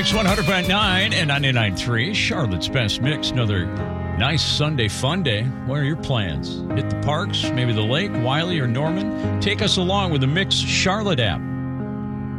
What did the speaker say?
Mix 100.9 and 99.3, Charlotte's Best Mix. Another nice Sunday fun day. What are your plans? Hit the parks, maybe the lake, Wiley or Norman? Take us along with the Mix Charlotte app.